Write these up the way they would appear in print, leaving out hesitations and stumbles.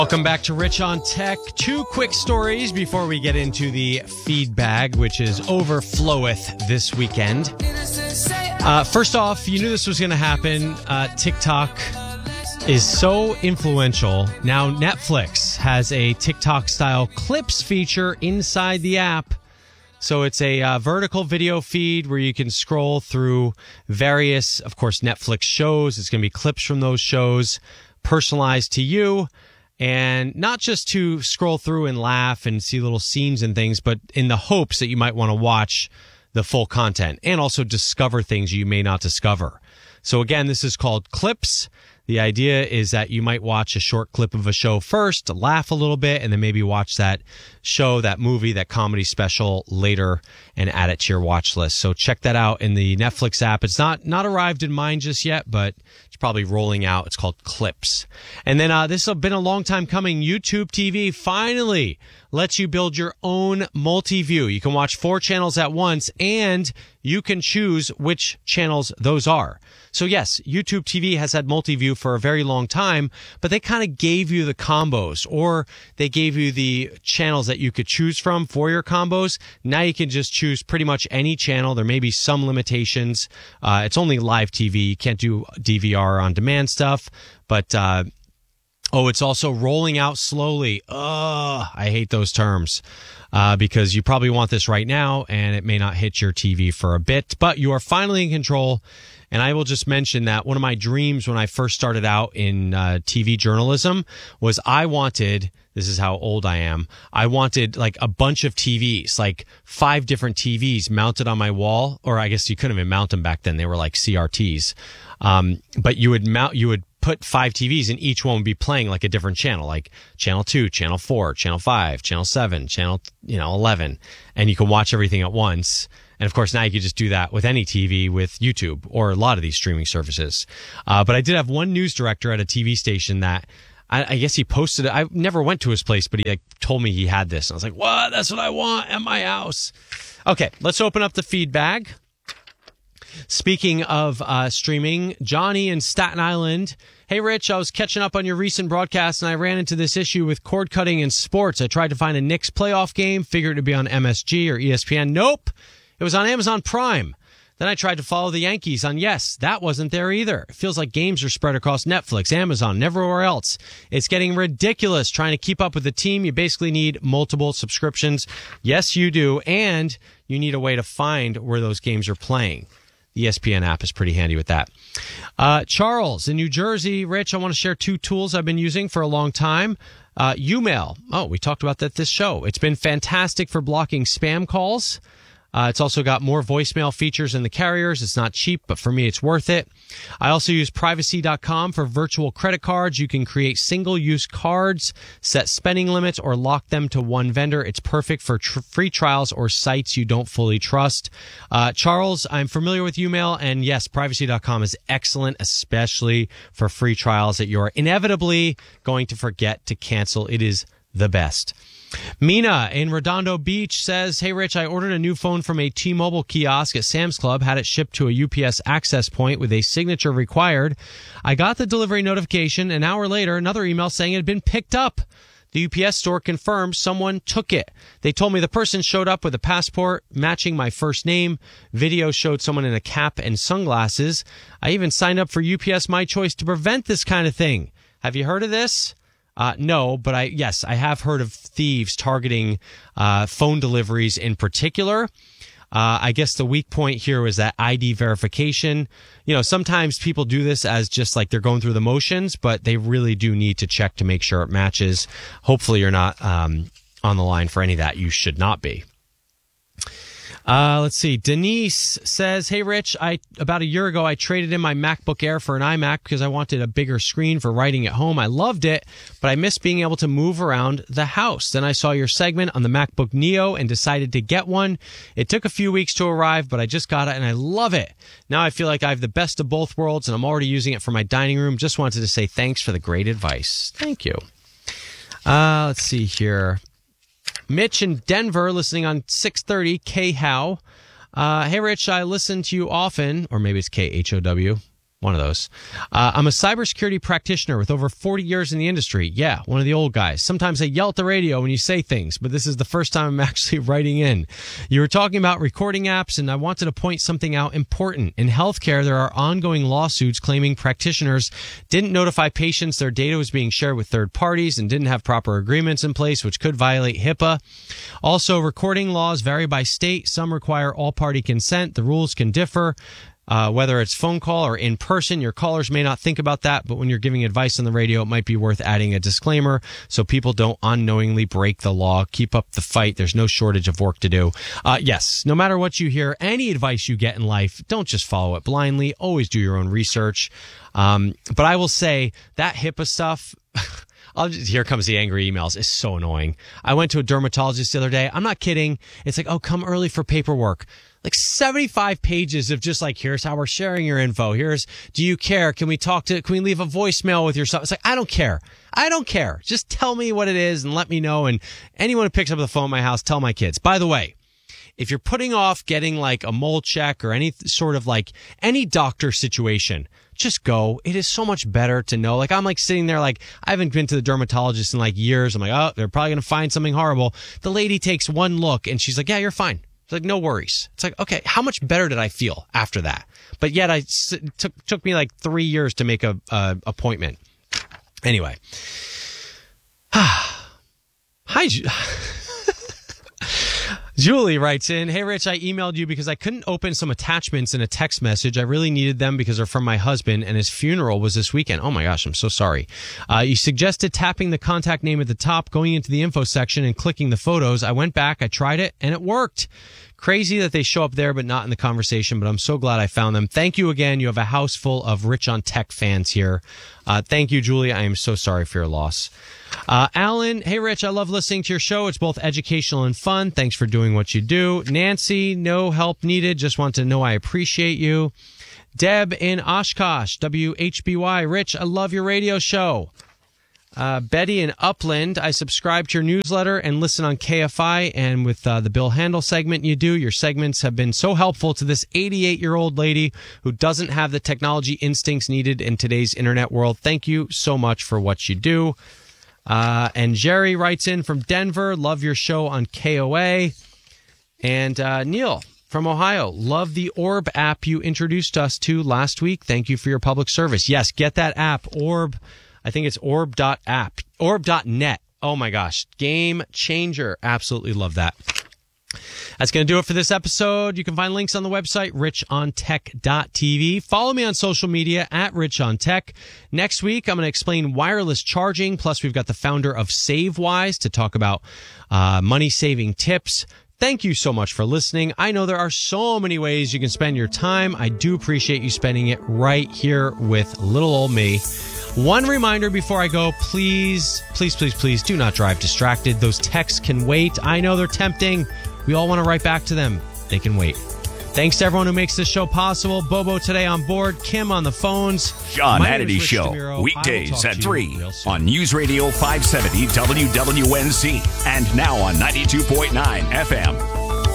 Welcome back to Rich on Tech. Two quick stories before we get into the feedback, which is overfloweth this weekend. First off, you knew this was going to happen. TikTok is so influential. Now Netflix has a TikTok-style clips feature inside the app. So it's a vertical video feed where you can scroll through various, of course, Netflix shows. It's going to be clips from those shows personalized to you. And not just to scroll through and laugh and see little scenes and things, but in the hopes that you might want to watch the full content and also discover things you may not discover. So again, this is called Clips. The idea is that you might watch a short clip of a show first, laugh a little bit, and then maybe watch that show, that movie, that comedy special later and add it to your watch list. So check that out in the Netflix app. It's not arrived in mine just yet, but it's probably rolling out. It's called Clips. And then this has been a long time coming. YouTube TV finally lets you build your own multi-view. You can watch 4 channels at once, and you can choose which channels those are. So yes, YouTube TV has had multi-view for a very long time, but they kind of gave you the combos, or they gave you the channels that you could choose from for your combos. Now you can just choose pretty much any channel. There may be some limitations. It's only live TV. You can't do DVR on demand stuff, but it's also rolling out slowly. I hate those terms because you probably want this right now, and it may not hit your TV for a bit, but you are finally in control. And I will just mention that one of my dreams when I first started out in TV journalism was I wanted, this is how old I am, I wanted like a bunch of TVs, like 5 different TVs mounted on my wall, or I guess you couldn't even mount them back then. They were like CRTs. But you would put 5 TVs and each one would be playing like a different channel, like channel 2, channel 4, channel 5, channel 7, channel 11, and you can watch everything at once. And of course, now you can just do that with any TV with YouTube or a lot of these streaming services. But I did have one news director at a TV station that I guess he posted it. I never went to his place, but he told me he had this. And I was like, what? That's what I want at my house. Okay, let's open up the feedback. Speaking of streaming, Johnny in Staten Island. Hey, Rich, I was catching up on your recent broadcast, and I ran into this issue with cord cutting in sports. I tried to find a Knicks playoff game, figured it would be on MSG or ESPN. Nope. It was on Amazon Prime. Then I tried to follow the Yankees on Yes. That wasn't there either. It feels like games are spread across Netflix, Amazon, and everywhere else. It's getting ridiculous trying to keep up with the team. You basically need multiple subscriptions. Yes, you do. And you need a way to find where those games are playing. The ESPN app is pretty handy with that. Charles in New Jersey. Rich, I want to share 2 tools I've been using for a long time. Umail. Oh, we talked about that this show. It's been fantastic for blocking spam calls. It's also got more voicemail features than the carriers. It's not cheap, but for me, it's worth it. I also use privacy.com for virtual credit cards. You can create single-use cards, set spending limits, or lock them to one vendor. It's perfect for free trials or sites you don't fully trust. Charles, I'm familiar with Umail, and yes, privacy.com is excellent, especially for free trials that you're inevitably going to forget to cancel. It is the best. Mina in Redondo Beach says, hey, Rich, I ordered a new phone from a T-Mobile kiosk at Sam's Club, had it shipped to a UPS access point with a signature required. I got the delivery notification. An hour later, another email saying it had been picked up. The UPS store confirmed someone took it. They told me the person showed up with a passport matching my first name. Video showed someone in a cap and sunglasses. I even signed up for UPS My Choice to prevent this kind of thing. Have you heard of this? No, but I have heard of thieves targeting phone deliveries in particular. I guess the weak point here was that ID verification. You know, sometimes people do this as just like they're going through the motions, but they really do need to check to make sure it matches. Hopefully you're not on the line for any of that. You should not be. Let's see. Denise says, hey, Rich, about a year ago, I traded in my MacBook Air for an iMac because I wanted a bigger screen for writing at home. I loved it, but I missed being able to move around the house. Then I saw your segment on the MacBook Neo and decided to get one. It took a few weeks to arrive, but I just got it and I love it. Now I feel like I have the best of both worlds and I'm already using it for my dining room. Just wanted to say thanks for the great advice. Thank you. Let's see here. Mitch in Denver, listening on 630 KHOW. Hey, Rich, I listen to you often, or maybe it's KHOW. One of those. I'm a cybersecurity practitioner with over 40 years in the industry. Yeah, one of the old guys. Sometimes I yell at the radio when you say things, but this is the first time I'm actually writing in. You were talking about recording apps, and I wanted to point something out important. In healthcare, there are ongoing lawsuits claiming practitioners didn't notify patients their data was being shared with third parties and didn't have proper agreements in place, which could violate HIPAA. Also, recording laws vary by state. Some require all-party consent. The rules can differ. Whether it's phone call or in person, your callers may not think about that, but when you're giving advice on the radio, it might be worth adding a disclaimer so people don't unknowingly break the law. Keep up the fight. There's no shortage of work to do. Yes, no matter what you hear, any advice you get in life, don't just follow it blindly. Always do your own research. But I will say that HIPAA stuff... here comes the angry emails. It's so annoying. I went to a dermatologist the other day. I'm not kidding. It's like, oh, come early for paperwork. Like 75 pages of just like, here's how we're sharing your info. Do you care? Can we leave a voicemail with yourself? It's like, I don't care. Just tell me what it is and let me know. And anyone who picks up the phone at my house, tell my kids. By the way, if you're putting off getting like a mole check or any sort of like any doctor situation, just go. It is so much better to know. Like I'm like sitting there like I haven't been to the dermatologist in like years. I'm like, oh, they're probably going to find something horrible. The lady takes one look and she's like, yeah, you're fine. It's like, no worries. It's like, okay, how much better did I feel after that? But yet took me like 3 years to make a appointment. Anyway. Hi, Julie writes in, hey, Rich, I emailed you because I couldn't open some attachments in a text message. I really needed them because they're from my husband and his funeral was this weekend. Oh, my gosh, I'm so sorry. You suggested tapping the contact name at the top, going into the info section and clicking the photos. I went back, I tried it, and it worked. Crazy that they show up there but not in the conversation, but I'm so glad I found them. Thank you again. You have a house full of Rich on Tech fans here. Thank you, Julie. I am so sorry for your loss. Alan, hey, Rich, I love listening to your show. It's both educational and fun. Thanks for doing what you do. Nancy, no help needed. Just want to know I appreciate you. Deb in Oshkosh, WHBY. Rich, I love your radio show. Betty in Upland, I subscribe to your newsletter and listen on KFI, and with the Bill Handel segment you do, your segments have been so helpful to this 88-year-old lady who doesn't have the technology instincts needed in today's internet world. Thank you so much for what you do. And Jerry writes in from Denver, love your show on KOA. And Neil from Ohio, love the Orb app you introduced us to last week. Thank you for your public service. Yes, get that app, Orb. I think it's orb.app, orb.net. Oh my gosh, game changer. Absolutely love that. That's going to do it for this episode. You can find links on the website, richontech.tv. Follow me on social media at richontech. Next week, I'm going to explain wireless charging. Plus, we've got the founder of SaveWise to talk about money-saving tips. Thank you so much for listening. I know there are so many ways you can spend your time. I do appreciate you spending it right here with little old me. One reminder before I go, please do not drive distracted. Those texts can wait. I know they're tempting. We all want to write back to them. They can wait. Thanks to everyone who makes this show possible. Bobo today on board. Kim on the phones. John Hannity Show. DeMuro. Weekdays at 3 on News Radio 570 WWNC. And now on 92.9 FM.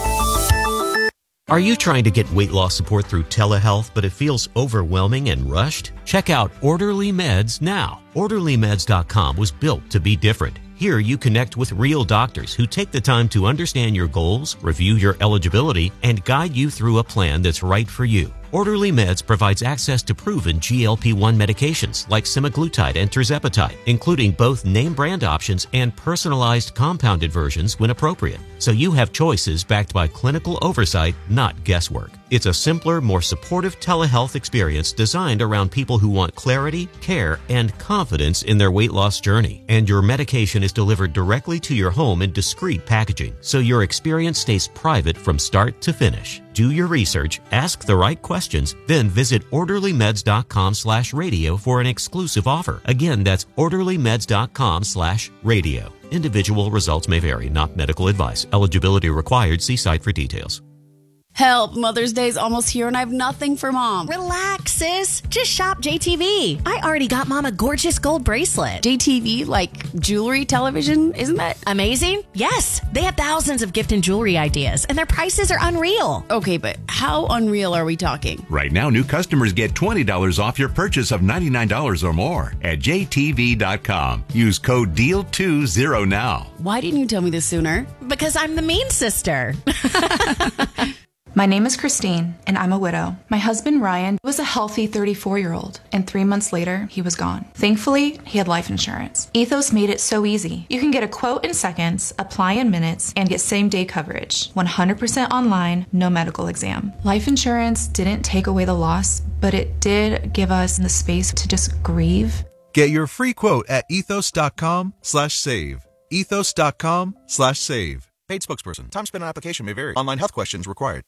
Are you trying to get weight loss support through telehealth, but it feels overwhelming and rushed? Check out Orderly Meds now. OrderlyMeds.com was built to be different. Here you connect with real doctors who take the time to understand your goals, review your eligibility, and guide you through a plan that's right for you. Orderly Meds provides access to proven GLP-1 medications like semaglutide and tirzepatide, including both name brand options and personalized compounded versions when appropriate. So you have choices backed by clinical oversight, not guesswork. It's a simpler, more supportive telehealth experience designed around people who want clarity, care, and confidence in their weight loss journey. And your medication is delivered directly to your home in discreet packaging, so your experience stays private from start to finish. Do your research, ask the right questions, then visit orderlymeds.com/radio for an exclusive offer. Again, that's orderlymeds.com/radio. Individual results may vary, not medical advice. Eligibility required. See site for details. Help, Mother's Day's almost here and I have nothing for Mom. Relax, sis. Just shop JTV. I already got Mom a gorgeous gold bracelet. JTV, like jewelry, television, isn't that amazing? Yes, they have thousands of gift and jewelry ideas, and their prices are unreal. Okay, but how unreal are we talking? Right now, new customers get $20 off your purchase of $99 or more at JTV.com. Use code DEAL20 now. Why didn't you tell me this sooner? Because I'm the mean sister. My name is Christine, and I'm a widow. My husband, Ryan, was a healthy 34-year-old, and 3 months later, he was gone. Thankfully, he had life insurance. Ethos made it so easy. You can get a quote in seconds, apply in minutes, and get same-day coverage. 100% online, no medical exam. Life insurance didn't take away the loss, but it did give us the space to just grieve. Get your free quote at ethos.com/save. Ethos.com/save. Paid spokesperson. Time spent on application may vary. Online health questions required.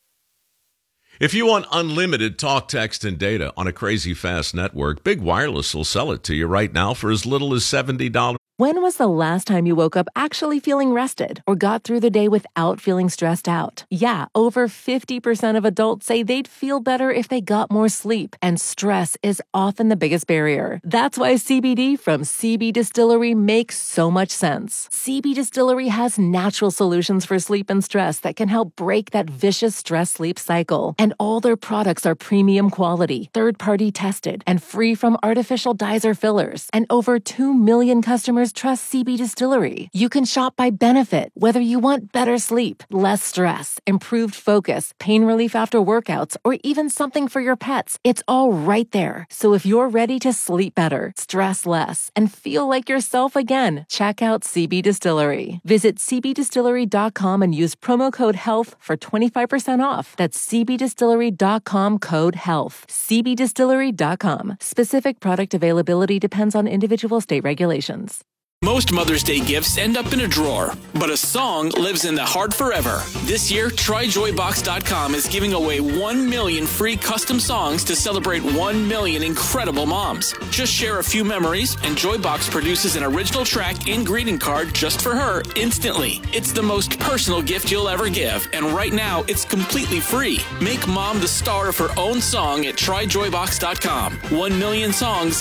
If you want unlimited talk, text, and data on a crazy fast network, Big Wireless will sell it to you right now for as little as $70. When was the last time you woke up actually feeling rested or got through the day without feeling stressed out? Yeah, over 50% of adults say they'd feel better if they got more sleep, and stress is often the biggest barrier. That's why CBD from CB Distillery makes so much sense. CB Distillery has natural solutions for sleep and stress that can help break that vicious stress-sleep cycle. And all their products are premium quality, third-party tested, and free from artificial dyes or fillers. And over 2 million customers trust CB Distillery. You can shop by benefit, whether you want better sleep, less stress, improved focus, pain relief after workouts, or even something for your pets. It's all right there. So if you're ready to sleep better, stress less, and feel like yourself again, check out CB Distillery. Visit cbdistillery.com and use promo code HEALTH for 25% off. That's cbdistillery.com code HEALTH. cbdistillery.com. Specific product availability depends on individual state regulations. Most Mother's Day gifts end up in a drawer, but a song lives in the heart forever. This year, TryJoyBox.com is giving away 1 million free custom songs to celebrate 1 million incredible moms. Just share a few memories, and Joybox produces an original track and greeting card just for her instantly. It's the most personal gift you'll ever give, and right now, it's completely free. Make mom the star of her own song at TryJoyBox.com. 1 million songs,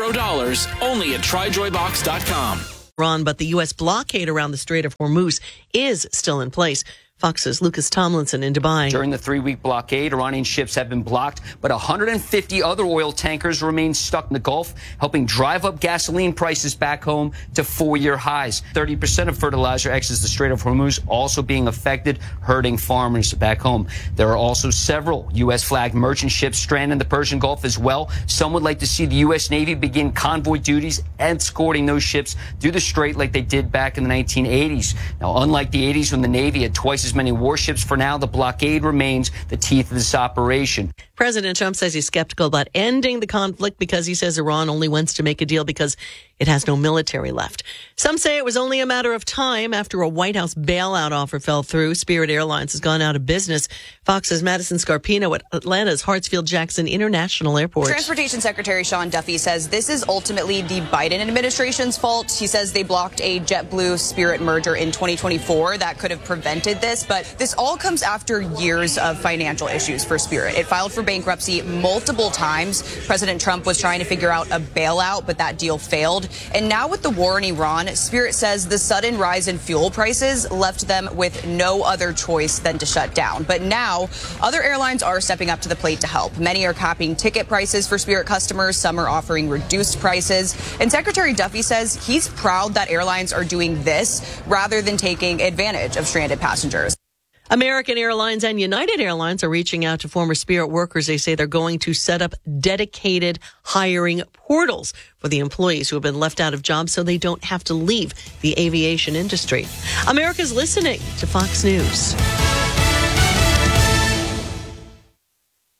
$0, only at TryJoyBox.com. But the U.S. blockade around the Strait of Hormuz is still in place. Fox's Lucas Tomlinson in Dubai. During the 3-week blockade, Iranian ships have been blocked, but 150 other oil tankers remain stuck in the Gulf, helping drive up gasoline prices back home to 4-year highs. 30% of fertilizer exits the Strait of Hormuz, also being affected, hurting farmers back home. There are also several U.S.-flagged merchant ships stranded in the Persian Gulf as well. Some would like to see the U.S. Navy begin convoy duties and escorting those ships through the strait like they did back in the 1980s. Now, unlike the 80s when the Navy had twice as many warships, for now, the blockade remains the teeth of this operation. President Trump says he's skeptical about ending the conflict because he says Iran only wants to make a deal because it has no military left. Some say it was only a matter of time after a White House bailout offer fell through. Spirit Airlines has gone out of business. Fox's Madison Scarpino at Atlanta's Hartsfield-Jackson International Airport. Transportation Secretary Sean Duffy says this is ultimately the Biden administration's fault. He says they blocked a JetBlue-Spirit merger in 2024 that could have prevented this, but this all comes after years of financial issues for Spirit. It filed for bankruptcy multiple times. President Trump was trying to figure out a bailout, but that deal failed. And now with the war in Iran, Spirit says the sudden rise in fuel prices left them with no other choice than to shut down. But now other airlines are stepping up to the plate to help. Many are capping ticket prices for Spirit customers. Some are offering reduced prices. And Secretary Duffy says he's proud that airlines are doing this rather than taking advantage of stranded passengers. American Airlines and United Airlines are reaching out to former Spirit workers. They say they're going to set up dedicated hiring portals for the employees who have been left out of jobs so they don't have to leave the aviation industry. America's listening to Fox News.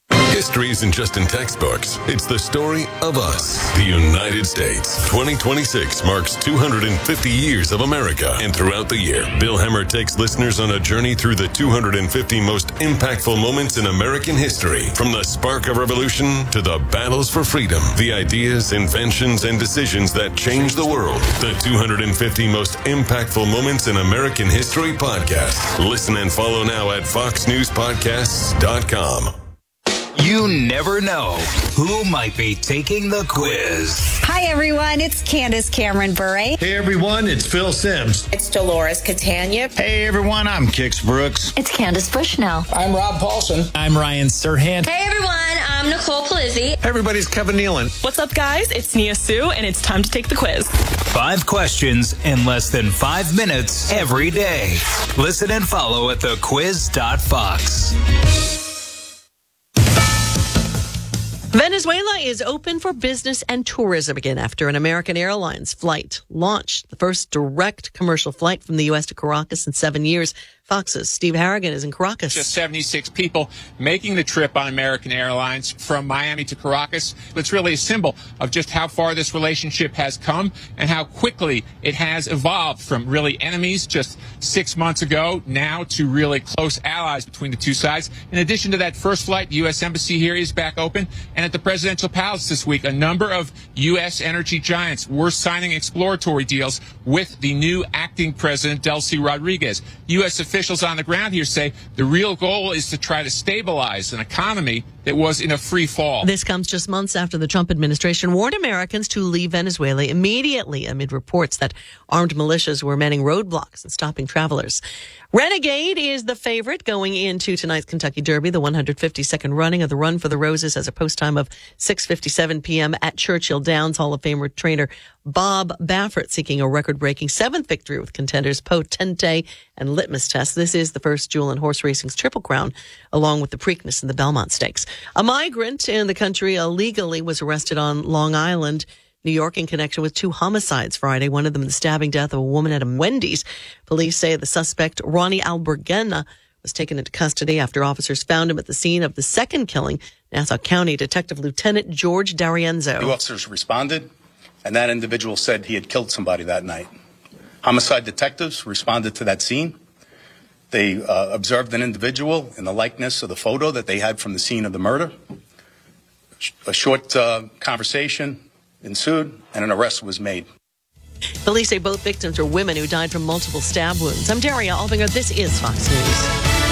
History isn't just in textbooks. It's the story of us, the United States. 2026 marks 250 years of America. And throughout the year, Bill Hemmer takes listeners on a journey through the 250 most impactful moments in American history. From the spark of revolution to the battles for freedom, the ideas, inventions, and decisions that changed the world. The 250 most impactful moments in American history podcast. Listen and follow now at foxnewspodcasts.com. You never know who might be taking the quiz. Hi, everyone. It's Candace Cameron Bure. Hey, everyone. It's Phil Sims. It's Dolores Catania. Hey, everyone. I'm Kix Brooks. It's Candace Bushnell. I'm Rob Paulson. I'm Ryan Serhant. Hey, everyone. I'm Nicole Palizzi. Hey, everybody's Kevin Nealon. What's up, guys? It's Nia Sue, and it's time to take the quiz. 5 questions in less than 5 minutes every day. Listen and follow at thequiz.fox. Venezuela is open for business and tourism again after an American Airlines flight launched the first direct commercial flight from the U.S. to Caracas in 7 years. Fox's Steve Harrigan is in Caracas. Just 76 people making the trip on American Airlines from Miami to Caracas. It's really a symbol of just how far this relationship has come and how quickly it has evolved from really enemies just 6 months ago now to really close allies between the two sides. In addition to that first flight, the U.S. Embassy here is back open. And at the Presidential Palace this week, a number of U.S. energy giants were signing exploratory deals with the new acting president, Delcy Rodriguez. U.S. officials on the ground here say the real goal is to try to stabilize an economy that was in a free fall. This comes just months after the Trump administration warned Americans to leave Venezuela immediately amid reports that armed militias were manning roadblocks and stopping travelers. Renegade is the favorite going into tonight's Kentucky Derby. The 152nd running of the Run for the Roses has a post time of 6:57 p.m. at Churchill Downs. Hall of Famer trainer Bob Baffert seeking a record-breaking 7th victory with contenders Potente and Litmus Test. This is the first jewel in horse racing's Triple Crown, along with the Preakness and the Belmont Stakes. A migrant in the country illegally was arrested on Long Island, New York, in connection with 2 homicides Friday, one of them the stabbing death of a woman at a Wendy's. Police say the suspect, Ronnie Albergena, was taken into custody after officers found him at the scene of the second killing. Nassau County Detective Lieutenant George D'Arienzo. The officers responded, and that individual said he had killed somebody that night. Homicide detectives responded to that scene. They observed an individual in the likeness of the photo that they had from the scene of the murder. A short conversation ensued, and an arrest was made. Police say both victims are women who died from multiple stab wounds. I'm Daria Albinger. This is Fox News.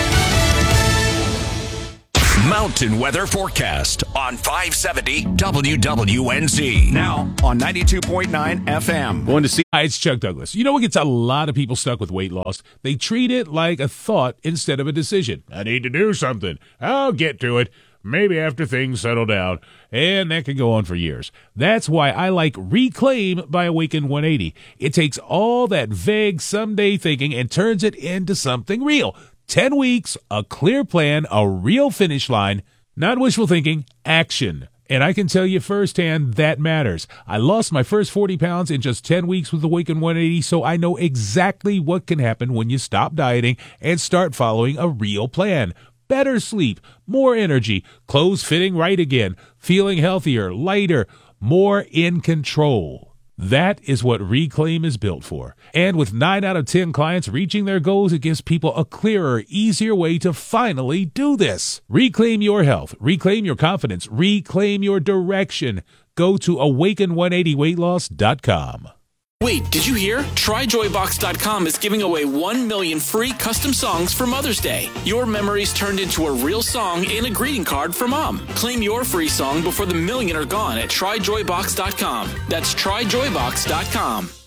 Mountain weather forecast on 570 WWNZ. Now on 92.9 FM. Going to see. Hi, it's Chuck Douglas. You know what gets a lot of people stuck with weight loss? They treat it like a thought instead of a decision. I need to do something. I'll get to it. Maybe after things settle down. And that can go on for years. That's why I like Reclaim by Awaken 180. It takes all that vague someday thinking and turns it into something real. 10 weeks, a clear plan, a real finish line, not wishful thinking, action. And I can tell you firsthand that matters. I lost my first 40 pounds in just 10 weeks with Awaken 180, so I know exactly what can happen when you stop dieting and start following a real plan. Better sleep, more energy, clothes fitting right again, feeling healthier, lighter, more in control. That is what Reclaim is built for. And with 9 out of 10 clients reaching their goals, it gives people a clearer, easier way to finally do this. Reclaim your health. Reclaim your confidence. Reclaim your direction. Go to awaken180weightloss.com. Wait, did you hear? TryJoyBox.com is giving away 1 million free custom songs for Mother's Day. Your memories turned into a real song and a greeting card for Mom. Claim your free song before the million are gone at TryJoyBox.com. That's TryJoyBox.com.